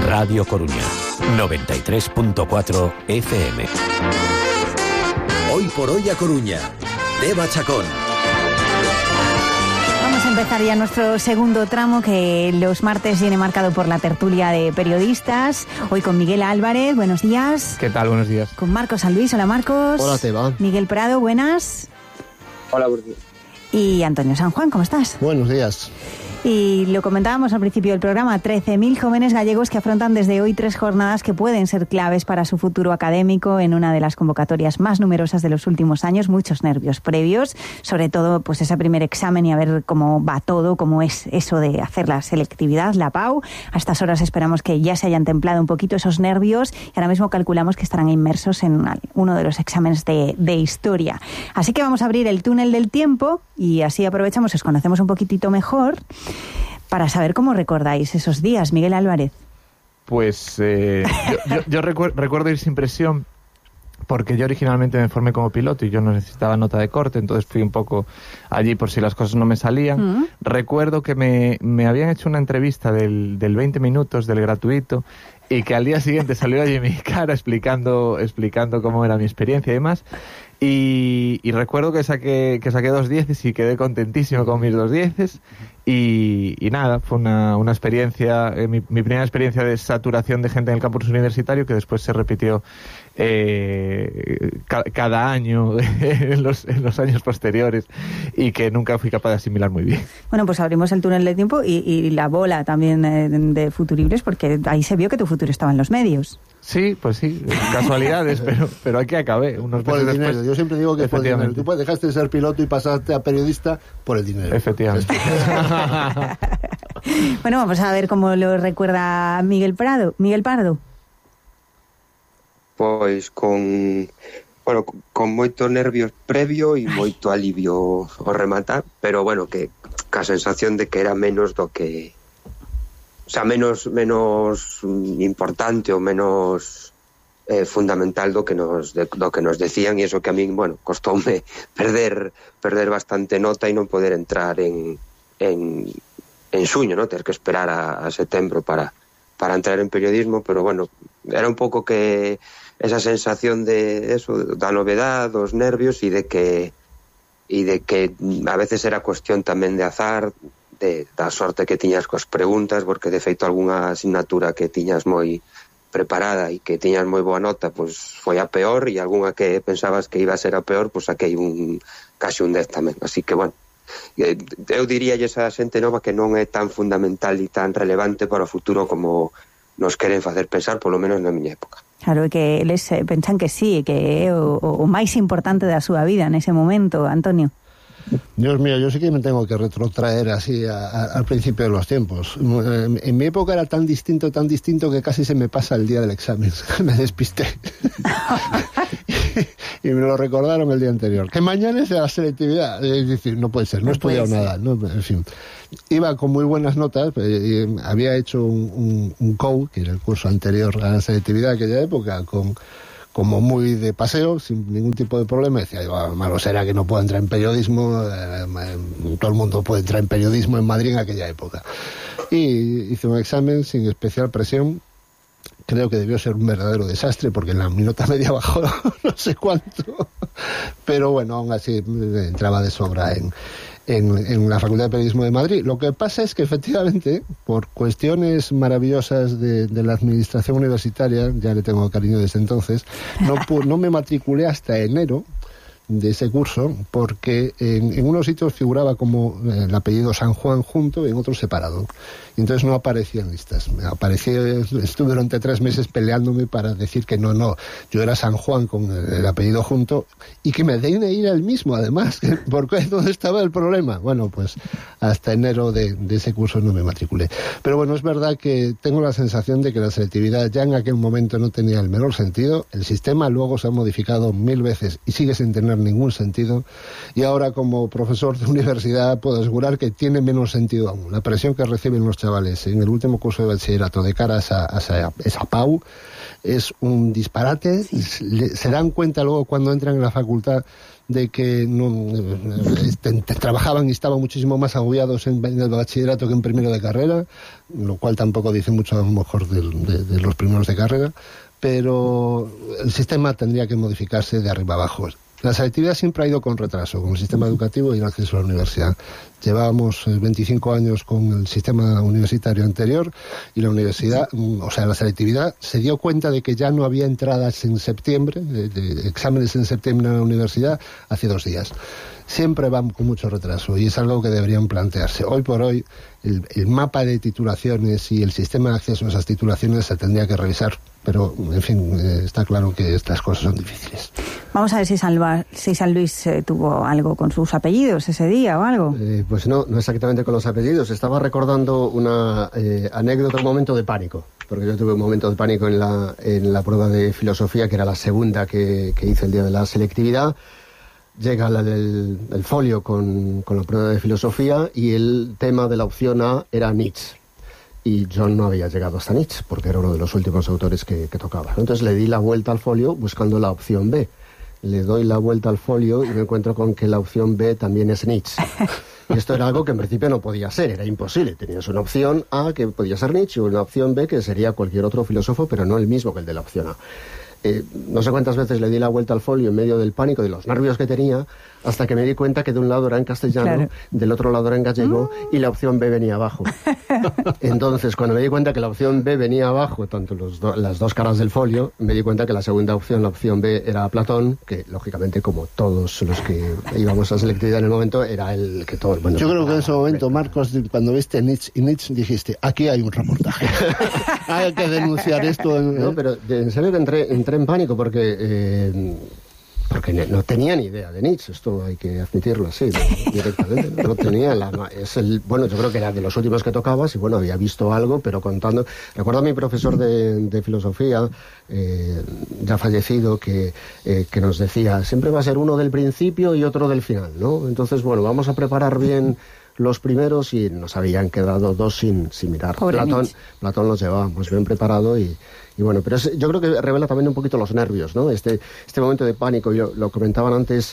Radio Coruña, 93.4 FM. Hoy por hoy a Coruña, Deva Chacón. Vamos a empezar ya nuestro segundo tramo, que los martes viene marcado por la tertulia de periodistas. Hoy con Miguel Álvarez, buenos días. ¿Qué tal? Buenos días. Con Marcos San Luis, hola Marcos. Hola Teba. Miguel Prado, buenas. Hola, buenos días. Y Antonio San Juan, ¿cómo estás? Buenos días. Y lo comentábamos al principio del programa, 13.000 jóvenes gallegos que afrontan desde hoy 3 jornadas que pueden ser claves para su futuro académico en una de las convocatorias más numerosas de los últimos años. Muchos nervios previos, sobre todo pues ese primer examen y a ver cómo va todo, cómo es eso de hacer la selectividad, la PAU. A estas horas esperamos que ya se hayan templado un poquito esos nervios y ahora mismo calculamos que estarán inmersos en uno de los exámenes de historia. Así que vamos a abrir el túnel del tiempo y así aprovechamos, os conocemos un poquitito mejor para saber cómo recordáis esos días, Miguel Álvarez. Pues yo recuerdo ir sin presión, porque yo originalmente me formé como piloto y yo no necesitaba nota de corte, entonces fui un poco allí por si las cosas no me salían. Recuerdo que me habían hecho una entrevista del 20 minutos, del gratuito, y que al día siguiente salió allí mi cara explicando cómo era mi experiencia y demás. Y recuerdo que saqué 2 dieces y quedé contentísimo con mis 2 dieces y nada, fue una experiencia, mi primera experiencia de saturación de gente en el campus universitario, que después se repitió cada año en los años posteriores y que nunca fui capaz de asimilar muy bien. Bueno, pues abrimos el túnel de tiempo y la bola también de Futuribles, porque ahí se vio que tu futuro estaba en los medios. Sí, pues sí, casualidades, pero aquí acabé. Unos por el meses dinero, después, yo siempre digo que por el dinero. Tú dejaste de ser piloto y pasaste a periodista por el dinero. Efectivamente. Bueno, vamos a ver cómo lo recuerda Miguel Pardo. Pois con moito nervios previo e moito alivio ao rematar, pero bueno, que ca sensación de que era menos do que, o sea, menos importante ou menos fundamental do que nos decían, e iso que a min, bueno, costoume perder bastante nota e non poder entrar en xuño, ¿no? Ter que esperar a setembro para entrar en periodismo, pero bueno, era un pouco que esa sensación de eso, da novedad, dos nervios e de que a veces era cuestión tamén de azar, da sorte que tiñas coas preguntas, porque de feito algunha asignatura que tiñas moi preparada e que tiñas moi boa nota, pois foi a peor, e algunha que pensabas que iba a ser a peor, pois saquei casi un 10 tamén. Así que, bueno, eu diría a esa xente nova que non é tan fundamental e tan relevante para o futuro como nos queren facer pensar, polo menos na miña época. Claro, que eles pensan que sí, que é o máis importante da súa vida nese momento, Antonio. Dios mío, yo sí que me tengo que retrotraer así al principio de los tiempos. En mi época era tan distinto que casi se me pasa el día del examen. Me despisté. Y me lo recordaron el día anterior. Que mañana es la selectividad. Es decir, no puede ser, no he estudiado nada. No, en fin. Iba con muy buenas notas. Había hecho un COU, que era el curso anterior a la selectividad de aquella época, como muy de paseo, sin ningún tipo de problema. Decía, malo será que no puedo entrar en periodismo, todo el mundo puede entrar en periodismo en Madrid en aquella época. Y hice un examen sin especial presión. Creo que debió ser un verdadero desastre, porque en la nota media bajó no sé cuánto, pero bueno, aún así entraba de sobra en la Facultad de Periodismo de Madrid. Lo que pasa es que efectivamente, por cuestiones maravillosas de la administración universitaria, ya le tengo cariño desde entonces, no me matriculé hasta enero de ese curso, porque en unos sitios figuraba como el apellido San Juan junto y en otros separado, y entonces no aparecía en listas. Estuve durante 3 meses peleándome para decir que no, yo era San Juan con el apellido junto, y que me DNI era el mismo además. ¿Por qué? ¿Dónde estaba el problema? Bueno, pues hasta enero de ese curso no me matriculé. Pero bueno, es verdad que tengo la sensación de que la selectividad ya en aquel momento no tenía el menor sentido. El sistema luego se ha modificado 1000 veces y sigue sin tener ningún sentido, y ahora como profesor de universidad puedo asegurar que tiene menos sentido aún. La presión que reciben los chavales en el último curso de bachillerato de cara a esa PAU es un disparate. Se dan cuenta luego cuando entran en la facultad de que trabajaban y estaban muchísimo más agobiados en el bachillerato que en primero de carrera, lo cual tampoco dice mucho a lo mejor de los primeros de carrera, pero el sistema tendría que modificarse de arriba abajo. La selectividad siempre ha ido con retraso, con el sistema educativo y el acceso a la universidad. Llevábamos 25 años con el sistema universitario anterior y la universidad, o sea, la selectividad se dio cuenta de que ya no había entradas en septiembre, de exámenes en septiembre en la universidad, hace 2 días. Siempre van con mucho retraso y es algo que deberían plantearse. Hoy por hoy, el mapa de titulaciones y el sistema de acceso a esas titulaciones se tendría que revisar, pero, en fin, está claro que estas cosas son difíciles. Vamos a ver si San Luis tuvo algo con sus apellidos ese día o algo. Pues no exactamente con los apellidos. Estaba recordando una anécdota, un momento de pánico, porque yo tuve un momento de pánico en la prueba de filosofía, que era la segunda que hice el día de la selectividad. Llega el folio con la prueba de filosofía y el tema de la opción A era Nietzsche. Y yo no había llegado hasta Nietzsche, porque era uno de los últimos autores que tocaba. Entonces le di la vuelta al folio buscando la opción B. Le doy la vuelta al folio y me encuentro con que la opción B también es Nietzsche. Y esto era algo que en principio no podía ser, era imposible. Tenías una opción A que podía ser Nietzsche y una opción B que sería cualquier otro filósofo, pero no el mismo que el de la opción A. No sé cuántas veces le di la vuelta al folio en medio del pánico, de los nervios que tenía, hasta que me di cuenta que de un lado era en castellano, claro, del otro lado era en gallego, y la opción B venía abajo. Entonces, cuando me di cuenta que la opción B venía abajo, tanto las dos caras del folio, me di cuenta que la segunda opción, la opción B, era Platón, que lógicamente, como todos los que íbamos a selectividad en el momento, era el que todos... Bueno, yo creo que en ese momento, Marcos, cuando viste Nietzsche, dijiste, aquí hay un reportaje. Hay que denunciar esto. No, pero en serio que entré en pánico porque no tenía ni idea de Nietzsche, esto hay que admitirlo así, ¿no? Directamente. No tenía bueno, yo creo que era de los últimos que tocabas y bueno, había visto algo, pero contando. Recuerdo a mi profesor de filosofía, ya fallecido, que nos decía, siempre va a ser uno del principio y otro del final, ¿no? Entonces, bueno, vamos a preparar bien los primeros y nos habían quedado 2 sin mirar. Platón los llevábamos bien preparado y bueno, pero yo creo que revela también un poquito los nervios, ¿no? Este momento de pánico, y lo comentaban antes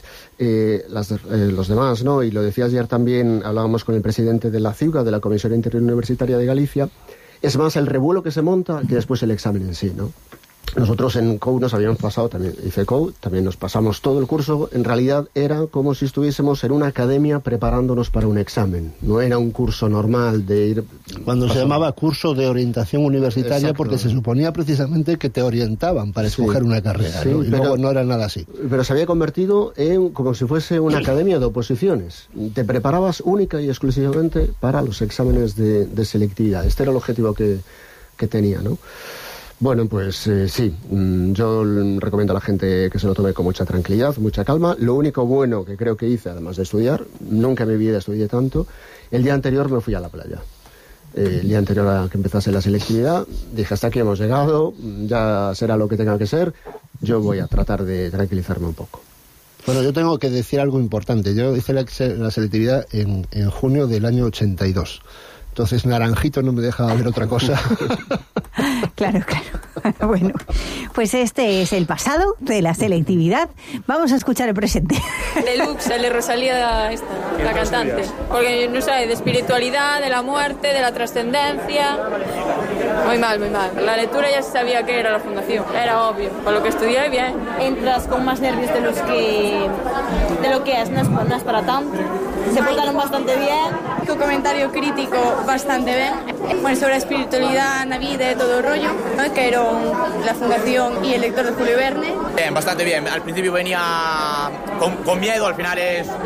los demás, ¿no? Y lo decía ayer también, hablábamos con el presidente de la CIUGA, de la Comisión Interuniversitaria de Galicia. Es más el revuelo que se monta que después el examen en sí, ¿no? Nosotros en COU nos habíamos pasado, también hice COU, también nos pasamos todo el curso, en realidad era como si estuviésemos en una academia preparándonos para un examen, no era un curso normal de ir... Cuando se llamaba curso de orientación universitaria. Exacto. Porque se suponía precisamente que te orientaban para escoger una carrera, sí, ¿no? Y luego no era nada así. Pero se había convertido en como si fuese una academia de oposiciones, te preparabas única y exclusivamente para los exámenes de selectividad, este era el objetivo que tenía, ¿no? Bueno, pues sí, yo recomiendo a la gente que se lo tome con mucha tranquilidad, mucha calma. Lo único bueno que creo que hice, además de estudiar, nunca en mi vida estudié tanto, el día anterior me fui a la playa. El día anterior a que empezase la selectividad, dije, hasta aquí hemos llegado, ya será lo que tenga que ser, yo voy a tratar de tranquilizarme un poco. Bueno, yo tengo que decir algo importante. Yo hice la selectividad en junio del año 82. Entonces, Naranjito no me deja ver otra cosa. Claro. Bueno, pues este es el pasado de la selectividad. Vamos a escuchar el presente. Deluxe, el de Rosalía, la cantante. Porque, no sé, de espiritualidad, de la muerte, de la trascendencia. Muy mal. La lectura ya se sabía que era la fundación. Era obvio. Por lo que estudié, bien. Entras con más nervios de lo que es. No es para tanto. Se portaron bastante bien. Un comentario crítico bastante bien. Bueno, sobre la espiritualidad, la vida y todo el rollo, ¿no? Que era la fundación y el lector de Julio Verne. Bien, bastante bien. Al principio venía con miedo, al final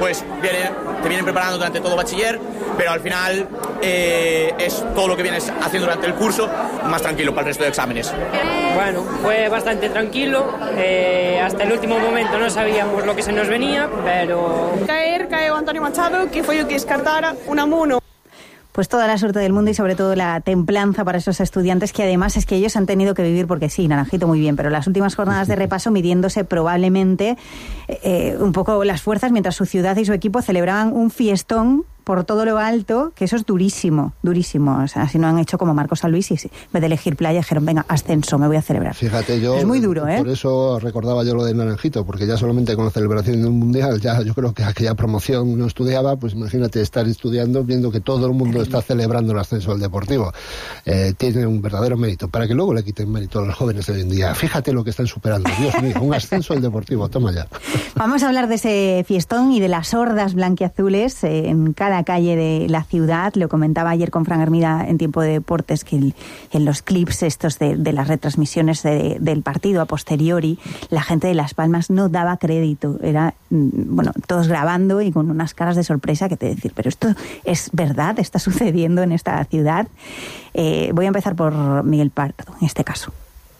te vienen preparando durante todo bachiller, pero al final es todo lo que vienes haciendo durante el curso más tranquilo para el resto de exámenes. Bueno, fue bastante tranquilo. Hasta el último momento no sabíamos lo que se nos venía, pero... Caeu Antonio Machado, que foi o que descartara Unamuno. Pues toda la suerte del mundo y sobre todo la templanza para esos estudiantes, que además es que ellos han tenido que vivir, porque sí, Naranjito muy bien, pero las últimas jornadas de repaso midiéndose probablemente un poco las fuerzas, mientras su ciudad y su equipo celebraban un fiestón por todo lo alto, que eso es durísimo, durísimo. O sea, si no han hecho como Marcos San Luis y en vez de elegir playa dijeron, venga, ascenso, me voy a celebrar. Fíjate, yo... Es muy duro, ¿eh? Por eso recordaba yo lo de Naranjito, porque ya solamente con la celebración de un mundial, ya yo creo que aquella promoción no estudiaba, pues imagínate estar estudiando viendo que todo el mundo está celebrando el ascenso del Deportivo. Tiene un verdadero mérito, para que luego le quiten mérito a los jóvenes de hoy en día. Fíjate lo que están superando, Dios mío, un ascenso del Deportivo, toma ya. Vamos a hablar de ese fiestón y de las hordas blanquiazules en cada calle de la ciudad. Lo comentaba ayer con Fran Hermida en Tiempo de Deportes, que en los clips estos de las retransmisiones del partido a posteriori, la gente de Las Palmas no daba crédito. Era, bueno, todos grabando y con unas caras de sorpresa que te decir, pero esto es verdad, está sucediendo en esta ciudad. Voy a empezar por Miguel Pardo, en este caso.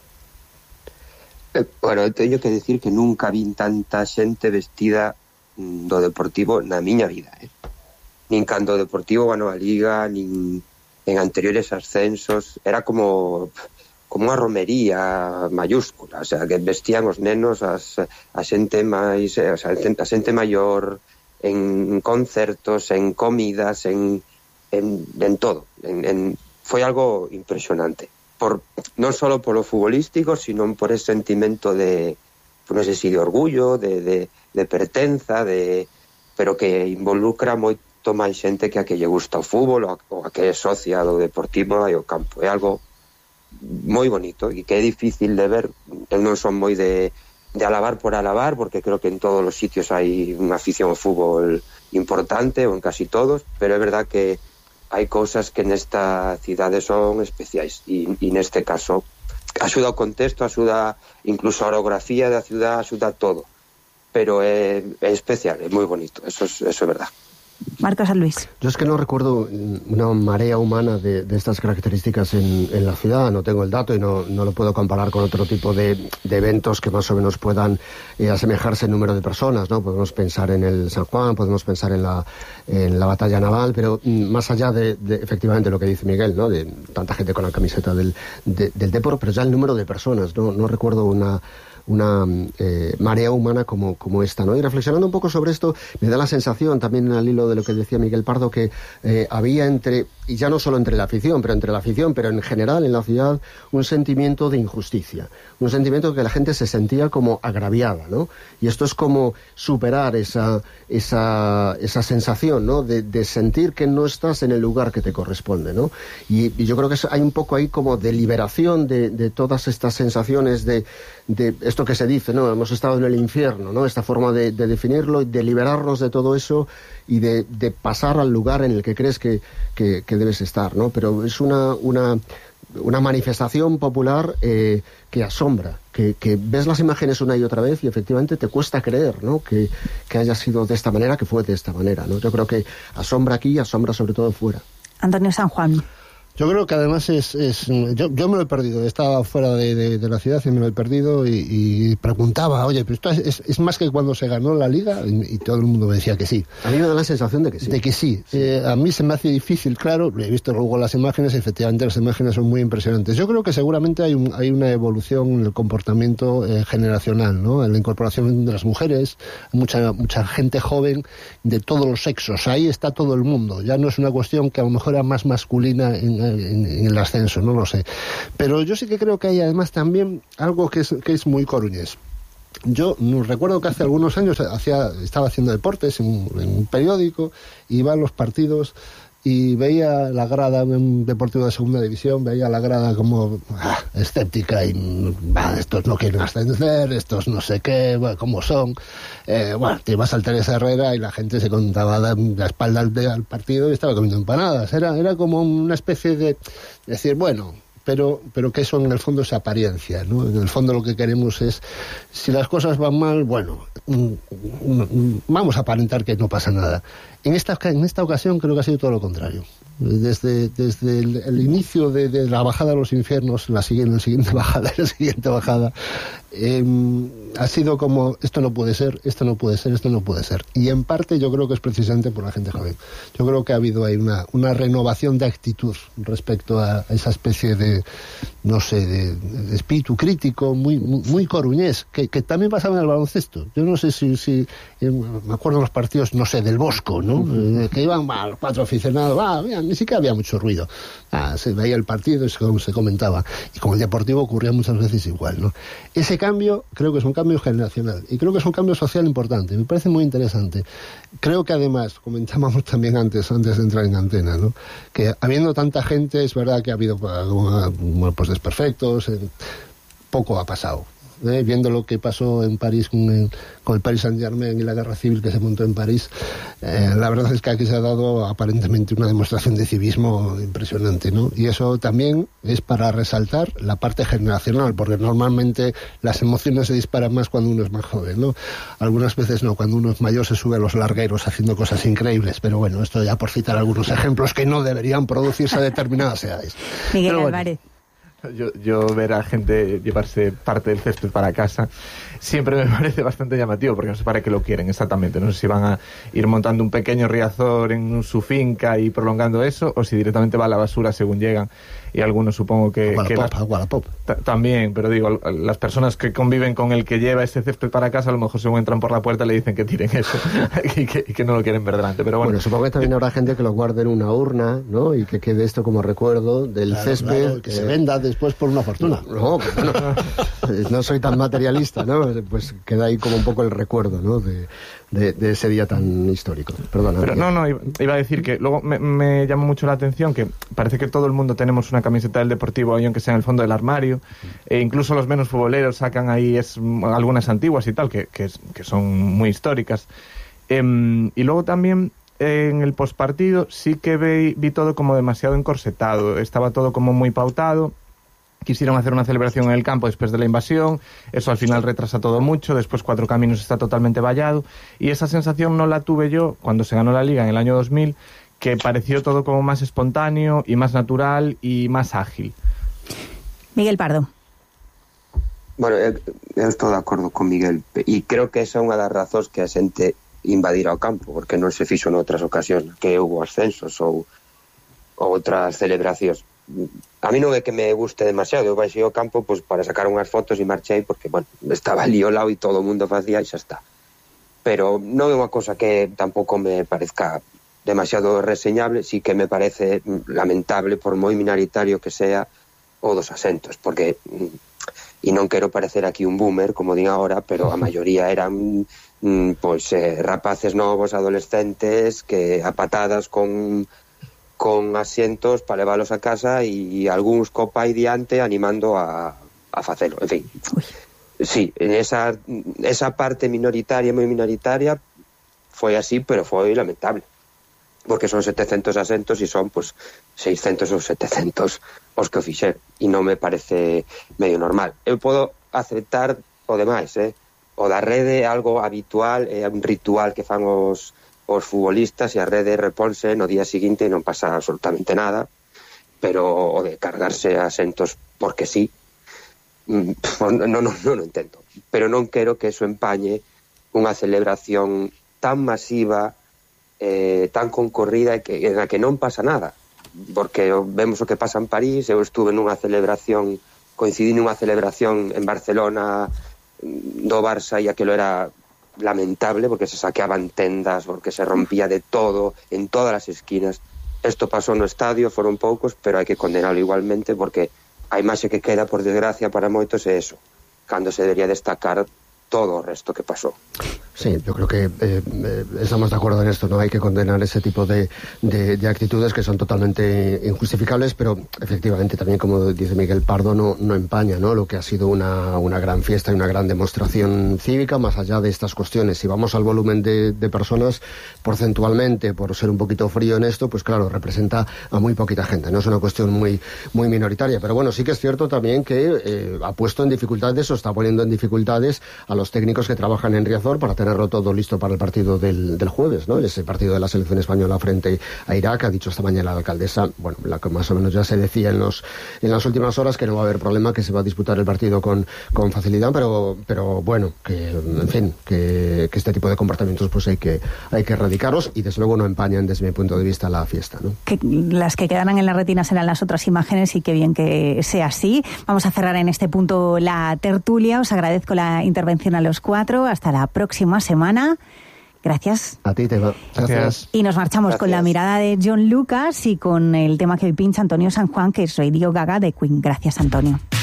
Bueno, teño que decir que nunca vi tanta xente vestida do Deportivo na miña vida, nin cando o Deportivo ganou a Liga, nin en anteriores ascensos. Era como unha romería mayúscula, o sea, que vestían os nenos a xente máis, o sea, a xente maior, en concertos, en comidas, en todo. Foi algo impresionante. Non só polo futbolístico, sino por ese sentimento de, non sei se de orgullo, de pertenza, pero que involucra moito máis xente que a que lle gusta o fútbol ou a que é socia do Deportivo e o campo. É algo moi bonito e que é difícil de ver. Eu non son moi de alabar por alabar, porque creo que en todos os sitios hai unha afición ao fútbol importante, ou en casi todos, pero é verdad que hai cousas que nesta cidade son especiais e neste caso axuda o contexto, axuda incluso a orografía da ciudad, axuda todo, pero é especial, é moi bonito, eso é verdad. Marcos San Luis. Yo es que no recuerdo una marea humana de estas características en la ciudad, no tengo el dato y no lo puedo comparar con otro tipo de eventos que más o menos puedan asemejarse en número de personas, ¿no? Podemos pensar en el San Juan, podemos pensar en la batalla naval, pero más allá de efectivamente lo que dice Miguel, ¿no? De tanta gente con la camiseta del Depor, pero ya el número de personas, no recuerdo una marea humana como esta, ¿no? Y reflexionando un poco sobre esto, me da la sensación, también al hilo de lo que decía Miguel Pardo, que había y ya no solo entre la afición, pero en general en la ciudad, un sentimiento de injusticia, un sentimiento que la gente se sentía como agraviada, ¿no? Y esto es como superar esa sensación, ¿no? De sentir que no estás en el lugar que te corresponde, ¿no? Y yo creo que hay un poco ahí como de liberación de todas estas sensaciones de esto que se dice, ¿no? Hemos estado en el infierno, ¿no? Esta forma de definirlo y de liberarnos de todo eso y de pasar al lugar en el que crees que debes estar, ¿no? Pero es una manifestación popular que asombra, que ves las imágenes una y otra vez y efectivamente te cuesta creer, ¿no? Que haya sido de esta manera, que fue de esta manera, ¿no? Yo creo que asombra aquí y asombra sobre todo fuera. Antonio San Juan. Yo creo que además yo me lo he perdido, estaba fuera de la ciudad y me lo he perdido y preguntaba, oye, pero esto es más que cuando se ganó la Liga, y todo el mundo me decía que sí. A mí me da la sensación de que sí. De que sí. A mí se me hace difícil, claro, he visto luego las imágenes, efectivamente las imágenes son muy impresionantes. Yo creo que seguramente hay una evolución en el comportamiento generacional, ¿no? En la incorporación de las mujeres, mucha gente joven de todos los sexos, ahí está todo el mundo, ya no es una cuestión que a lo mejor era más masculina en el ascenso, no lo sé. Pero yo sí que creo que hay además también algo que es muy coruñés. Yo recuerdo que hace algunos años estaba haciendo deportes en un periódico, iba a los partidos y veía la grada en un deportivo de segunda división, veía la grada como escéptica y estos no quieren ascender, estos no sé qué, cómo son. Te ibas al Teresa Herrera y la gente se contaba la espalda al partido y estaba comiendo empanadas. Era como una especie de decir, bueno, pero que eso en el fondo es apariencia, ¿no? En el fondo lo que queremos es, si las cosas van mal, bueno, vamos a aparentar que no pasa nada. En esta ocasión creo que ha sido todo lo contrario. Desde el inicio de la bajada a los infiernos, la siguiente bajada, ha sido como esto no puede ser, esto no puede ser, esto no puede ser. Y en parte yo creo que es precisamente por la gente joven. Yo creo que ha habido ahí una renovación de actitud respecto a esa especie de, no sé, de espíritu crítico muy coruñés, que también pasaba en el baloncesto. Yo no sé si me acuerdo de los partidos, no sé, del Bosco, ¿no? Que iban los 4 aficionados, mira, ni siquiera había mucho ruido. Se veía el partido y se comentaba. Y con el Deportivo ocurría muchas veces igual, ¿no? Ese cambio creo que es un cambio generacional y creo que es un cambio social importante, me parece muy interesante. Creo que además, comentábamos también antes de entrar en antena, ¿no? Que habiendo tanta gente, es verdad que ha habido pues desperfectos, poco ha pasado. Viendo lo que pasó en París con el Paris Saint-Germain y la guerra civil que se montó en París, la verdad es que aquí se ha dado aparentemente una demostración de civismo impresionante, ¿no? Y eso también es para resaltar la parte generacional, porque normalmente las emociones se disparan más cuando uno es más joven, ¿no? Algunas veces no, cuando uno es mayor se sube a los largueros haciendo cosas increíbles, pero bueno, esto ya por citar algunos ejemplos que no deberían producirse a determinadas edades. Miguel Álvarez. Yo ver a gente llevarse parte del césped para casa siempre me parece bastante llamativo, porque no sé para qué lo quieren exactamente. No sé si van a ir montando un pequeño riazor en su finca y prolongando eso, o si directamente va a la basura según llegan. Y algunos supongo que... Wallapop. También, pero digo, las personas que conviven con el que lleva ese césped para casa, a lo mejor según entran por la puerta le dicen que tiren eso y que no lo quieren ver delante. Pero bueno, supongo que también habrá gente que lo guarde en una urna, ¿no? Y que quede esto como recuerdo del césped. Claro, que se venda después por una fortuna. No soy tan materialista, ¿no? Pues queda ahí como un poco el recuerdo, ¿no? De ese día tan histórico. Perdona. Pero no, iba a decir que luego me llamó mucho la atención que parece que todo el mundo tenemos una camiseta del Deportivo, aunque sea en el fondo del armario, e incluso los menos futboleros sacan ahí algunas antiguas y tal, que son muy históricas. Y luego también en el postpartido sí que vi todo como demasiado encorsetado, estaba todo como muy pautado. Quisieron hacer una celebración en el campo después de la invasión, eso al final retrasa todo mucho, después Cuatro Caminos está totalmente vallado, y esa sensación no la tuve yo cuando se ganó la Liga en el año 2000, que pareció todo como más espontáneo y más natural y más ágil. Miguel Pardo. Bueno, eu estou de acordo con Miguel, e creo que esa é unha das razóns que a xente invadir ao campo, porque non se fixo noutras ocasións, que houve ascensos ou outras celebracións. A mí non é que me guste demasiado, eu baixei ao campo pues, para sacar unhas fotos e marchei porque, bueno, estaba ali ao lado e todo o mundo facía e xa está. Pero non é unha cosa que tampouco me parezca demasiado reseñable, sí que me parece lamentable por moi minoritario que sea o dos asentos, porque e non quero parecer aquí un boomer, como din agora, pero a maioría eran rapaces novos, adolescentes, que a patadas con asientos para leválos a casa e algúns co pai diante animando a facelo, en fin. Sí, en esa parte minoritaria, moi minoritaria, foi así, pero foi lamentable, porque son 700 asentos e son, pues, 600 ou 700 os que o fixeron, e non me parece medio normal. Eu podo aceptar o demais, o da rede é algo habitual, é un ritual que fan os futbolistas e a rede reponse no día seguinte e non pasa absolutamente nada, pero o de cargarse asentos porque sí, non o entendo. Pero non quero que eso empañe unha celebración tan masiva, tan concorrida en la que non pasa nada, porque vemos o que pasa en París. Eu estuve nunha celebración, coincidí nunha celebración en Barcelona do Barça e aquilo era lamentable porque se saqueaban tendas, porque se rompía de todo en todas as esquinas. Esto pasou no estadio, foron poucos, pero hai que condenarlo igualmente porque a imaxe que queda, por desgracia, para moitos é eso, cando se debería destacar todo o resto que pasó. Sí, yo creo que estamos de acuerdo en esto, ¿no? Hay que condenar ese tipo de actitudes que son totalmente injustificables, pero efectivamente también, como dice Miguel Pardo, no empaña, ¿no?, lo que ha sido una gran fiesta y una gran demostración cívica, más allá de estas cuestiones. Si vamos al volumen de personas, porcentualmente, por ser un poquito frío en esto, pues claro, representa a muy poquita gente, no es una cuestión muy minoritaria, pero bueno, sí que es cierto también que ha puesto en dificultades o está poniendo en dificultades a los técnicos que trabajan en Riazor para tenerlo todo listo para el partido del jueves, ¿no? Ese partido de la selección española frente a Irak. Ha dicho esta mañana la alcaldesa, bueno, la que más o menos ya se decía en las últimas horas, que no va a haber problema, que se va a disputar el partido con facilidad, pero bueno, que en fin, que este tipo de comportamientos pues hay que erradicarlos, y desde luego no empañan desde mi punto de vista la fiesta, ¿no? Que las que quedarán en la retina serán las otras imágenes, y qué bien que sea así. Vamos a cerrar en este punto la tertulia. Os agradezco la intervención a los 4. Hasta la próxima semana. Gracias. A ti, Teba. Gracias. Y nos marchamos con la mirada de John Lucas y con el tema que hoy pincha Antonio San Juan, que es Radio Gaga de Queen. Gracias, Antonio.